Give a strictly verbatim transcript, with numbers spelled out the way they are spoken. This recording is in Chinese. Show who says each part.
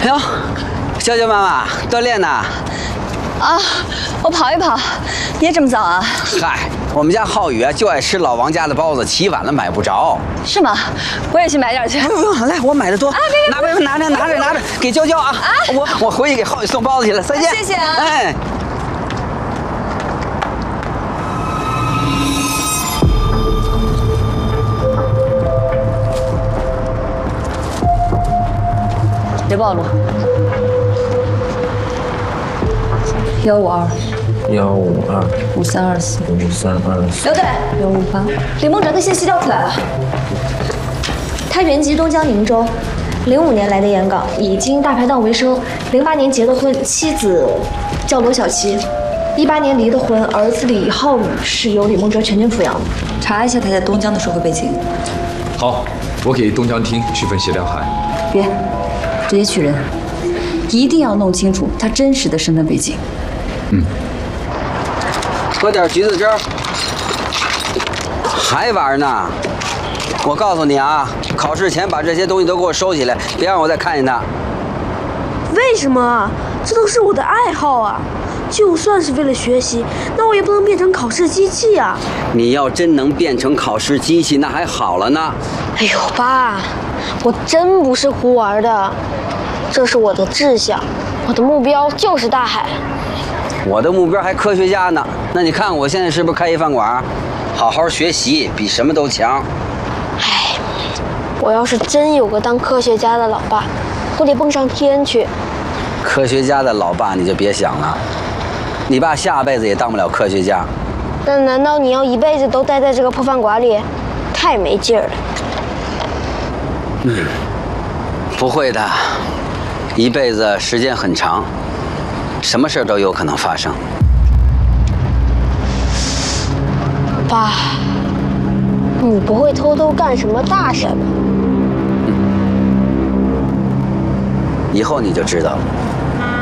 Speaker 1: 哎呦，娇娇妈妈锻炼呢？
Speaker 2: 啊，我跑一跑。别这么早啊！
Speaker 1: 嗨，我们家浩宇啊就爱吃老王家的包子，起晚了买不着。
Speaker 2: 是吗？我也去买点去。
Speaker 1: 不用，来，我买的多。啊，拿着拿着拿着拿着，给娇娇啊！啊，我我回去给浩宇送包子去了。再见。
Speaker 2: 谢谢啊。
Speaker 1: 哎。
Speaker 2: 别暴露。幺五二，
Speaker 3: 幺五二，
Speaker 2: 五三二四，
Speaker 3: 五三二四。
Speaker 2: 刘队，幺五八。
Speaker 4: 李梦哲的信息调出来了，他原籍东江宁州，零五年来的盐港，以经营大排档为生。零八年结的婚，妻子叫罗小琪。一八年离的婚，儿子李浩宇是由李梦哲全权抚养的。
Speaker 2: 查一下他在东江的社会背景。
Speaker 5: 好，我给东江厅去分析廖海。
Speaker 2: 别。 直接取人，一定要弄清楚他真实的身份背景。
Speaker 1: 嗯，喝点橘子汁儿。还玩呢？我告诉你啊，考试前把这些东西都给我收起来，别让我再看见它。
Speaker 6: 为什么啊？这都是我的爱好啊！就算是为了学习，那我也不能变成考试机器啊！
Speaker 1: 你要真能变成考试机器，那还好了呢。
Speaker 6: 哎呦，爸，我真不是胡玩的。 这是我的志向，我的目标就是大海。
Speaker 1: 我的目标还科学家呢。那你看我现在是不是开一饭馆？好好学习比什么都强。
Speaker 6: 唉，我要是真有个当科学家的老爸，我得蹦上天去。
Speaker 1: 科学家的老爸你就别想了，你爸下辈子也当不了科学家。
Speaker 6: 那难道你要一辈子都待在这个破饭馆里？太没劲儿了。
Speaker 1: 嗯，不会的。 一辈子时间很长，什么事都有可能发生。
Speaker 6: 爸，你不会偷偷干什么大事吧？
Speaker 1: 以后你就知道了。